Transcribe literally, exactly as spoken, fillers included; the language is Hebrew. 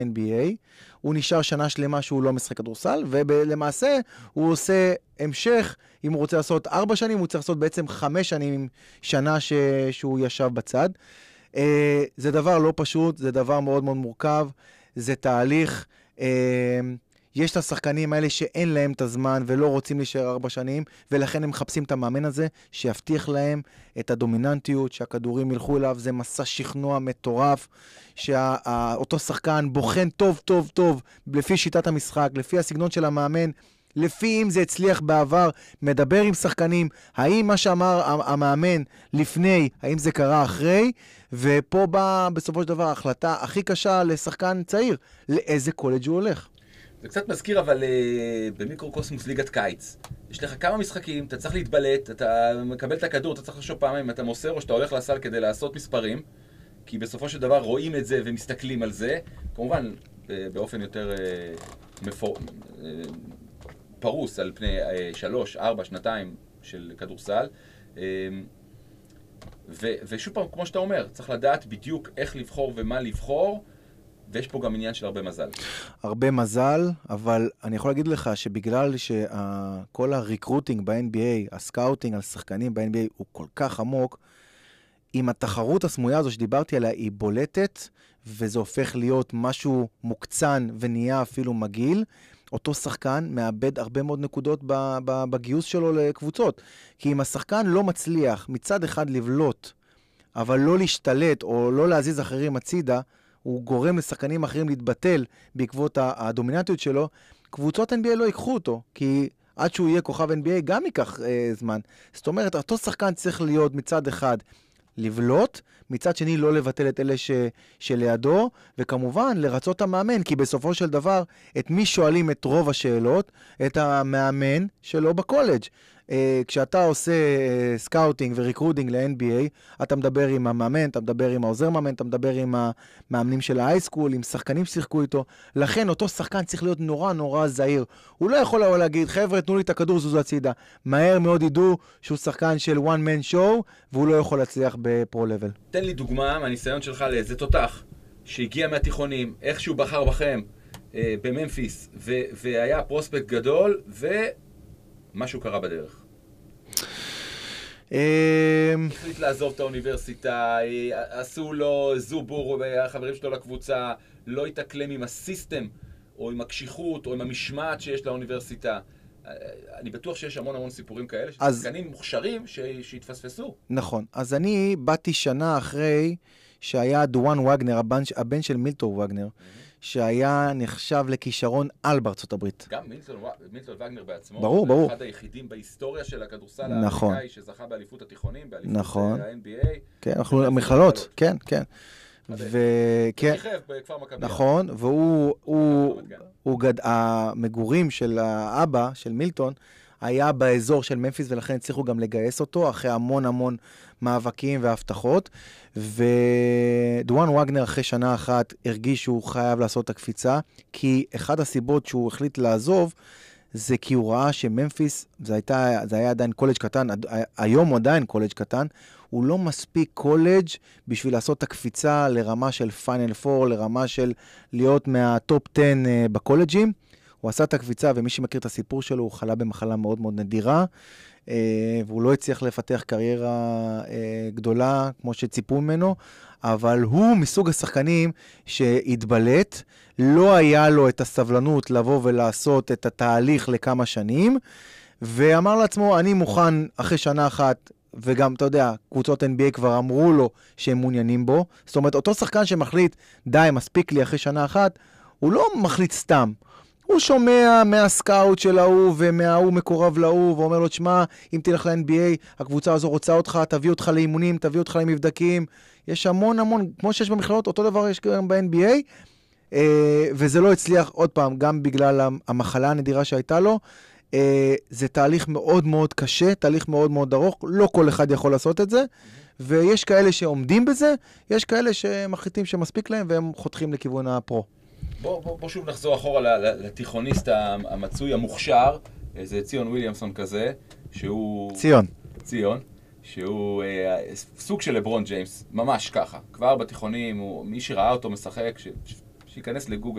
אן בי איי, הוא נשאר שנה שלמה שהוא לא משחק כדורסל, ולמעשה הוא עושה המשך, אם הוא רוצה לעשות ארבע שנים, הוא צריך לעשות בעצם חמש שנים, שנה ש... שהוא ישב בצד. זה דבר לא פשוט, זה דבר מאוד מאוד מורכב, זה תהליך, יש את השחקנים האלה שאין להם את הזמן ולא רוצים להישאר ארבע שנים, ולכן הם מחפשים את המאמן הזה שיבטיח להם את הדומיננטיות, שהכדורים ילכו אליו, זה מסע שכנוע מטורף, שאותו שחקן בוחן טוב טוב טוב, לפי שיטת המשחק, לפי הסגנון של המאמן, לפי אם זה הצליח בעבר, מדבר עם שחקנים, האם מה שאמר המאמן לפני, האם זה קרה אחרי, ופה בא בסופו של דבר ההחלטה הכי קשה לשחקן צעיר, לאיזה קולג' הוא הולך. זה קצת מזכיר, אבל uh, במיקרוקוסמוס ליגת קיץ. יש לך כמה משחקים, אתה צריך להתבלט, אתה מקבל את הכדור, אתה צריך לחשוב פעמיים אם אתה מוסר או שאתה הולך לסל כדי לעשות מספרים, כי בסופו של דבר רואים את זה ומסתכלים על זה, כמובן באופן יותר uh, מפור... uh, פרוס על פני uh, שלוש, ארבע, שנתיים של כדורסל. Uh, ו- ושוב פעם, כמו שאתה אומר, צריך לדעת בדיוק איך לבחור ומה לבחור, ויש פה גם עניין של הרבה מזל. הרבה מזל, אבל אני יכול להגיד לך שבגלל שכל הריקרוטינג ב-אן בי איי, הסקאוטינג על שחקנים ב-אן בי איי הוא כל כך עמוק, עם התחרות הסמויה הזו שדיברתי עליה היא בולטת, וזה הופך להיות משהו מוקצן ונהיה אפילו מגעיל, אותו שחקן מאבד הרבה מאוד נקודות בגיוס שלו לקבוצות. כי אם השחקן לא מצליח מצד אחד לבלוט, אבל לא להשתלט או לא להזיז אחרים הצידה, הוא גורם לשחקנים אחרים להתבטל בעקבות הדומיננטיות שלו, קבוצות אן בי איי לא ייקחו אותו, כי עד שהוא יהיה כוכב אן בי איי גם ייקח אה, זמן. זאת אומרת, אותו שחקן צריך להיות מצד אחד לבלוט, מצד שני לא לבטל את אלה ש... שלידו, וכמובן לרצות את המאמן, כי בסופו של דבר את מי שואלים את רוב השאלות? את המאמן שלו בקולג'. כשאתה עושה סקאוטינג וריקרוטינג ל-אן בי איי, אתה מדבר עם המאמן, אתה מדבר עם העוזר מאמן, אתה מדבר עם המאמנים של ההייסקול, עם שחקנים ששיחקו איתו. לכן אותו שחקן צריך להיות נורא נורא זהיר. הוא לא יכול להגיד, חבר'ה, תנו לי את הכדור, זוזו הצידה. מהר מאוד ידעו שהוא שחקן של one man show, והוא לא יכול להצליח בפרו-לבל. תן לי דוגמה מהניסיון שלך לאיזה תותח שהגיע מהתיכונים, איך שהוא בחר בכם אה, בממפיס, ו- והיה פרוספקט גדול, ומשהו קרה בדרך. החליט לעזוב את האוניברסיטה, עשו לו זובור והחברים שלו לקבוצה, לא התאקלם עם הסיסטם או עם הקשיחות או עם המשמעת שיש לאוניברסיטה. אני בטוח שיש המון המון סיפורים כאלה, שחקנים מוכשרים שהתפספסו. נכון, אז אני באתי שנה אחרי שהיה דואן וגנר, הבן של מילטון וגנר, שהיה נחשב לכישרון על בארצות הברית. גם מילטון, מילטון וגנר בעצמו, ברור, ברור. אחד היחידים בהיסטוריה של הכדורסל נכון. האמריקאי שזכה באליפות התיכונים, באליפות נכון. ה-אן בי איי. כן, אנחנו המכללות, כן, כן. וכן, בכפר מכבי. נכון, והוא, הוא, הוא גד, המגורים של האבא, של מילטון, היה באזור של ממפיס, ולכן הצליחו גם לגייס אותו, אחרי המון המון מאבקים והבטחות, ודואן וגנר אחרי שנה אחת הרגיש שהוא חייב לעשות את הקפיצה, כי אחד הסיבות שהוא החליט לעזוב, זה כי הוא ראה שממפיס, זה, הייתה, זה היה עדיין קולג' קטן, היום הוא עדיין קולג' קטן, הוא לא מספיק קולג' בשביל לעשות את הקפיצה לרמה של פיינל פור, לרמה של להיות מהטופ עשר בקולג'ים. הוא עשה את הקפיצה, ומי שמכיר את הסיפור שלו, הוא חלה במחלה מאוד מאוד נדירה, והוא לא הצליח לפתח קריירה גדולה כמו שציפו ממנו, אבל הוא מסוג השחקנים שהתבלט, לא היה לו את הסבלנות לבוא ולעשות את התהליך לכמה שנים, ואמר לעצמו, אני מוכן אחרי שנה אחת, וגם, אתה יודע, קבוצות אן בי איי כבר אמרו לו שהם מעוניינים בו, זאת אומרת, אותו שחקן שמחליט, די, מספיק לי אחרי שנה אחת, הוא לא מחליט סתם, הוא שומע מהסקאוט של ההוא ומההוא מקורב להוא, ואומר לו, תשמע, אם תלך ל-אן בי איי, הקבוצה הזו רוצה אותך, תביא אותך לאימונים, תביא אותך למבדקים. יש המון המון, כמו שיש במכללות, אותו דבר יש גם ב-אן בי איי, וזה לא הצליח עוד פעם, גם בגלל המחלה הנדירה שהייתה לו. זה תהליך מאוד מאוד קשה, תהליך מאוד מאוד ארוך, לא כל אחד יכול לעשות את זה, ויש כאלה שעומדים בזה, יש כאלה שמחליטים שמספיק להם, והם חותכים לכיוון הפרו. בוא, בוא, בוא שוב נחזור אחורה לתיכוניסט המצוי, המוכשר, איזה ציון וויליאמסון כזה, שהוא... ציון. ציון, שהוא אה, סוג של לברון ג'יימס, ממש ככה. כבר בתיכונים, הוא, מי שראה אותו משחק, ש, ש, שיכנס לגוגל,